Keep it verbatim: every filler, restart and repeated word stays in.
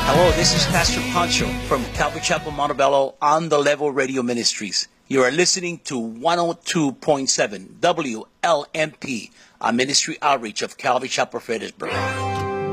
Hello, this is Pastor Pancho from Calvary Chapel, Montebello on the Level Radio Ministries. You are listening to one oh two point seven W L M P, a ministry outreach of Calvary Chapel, Fredericksburg.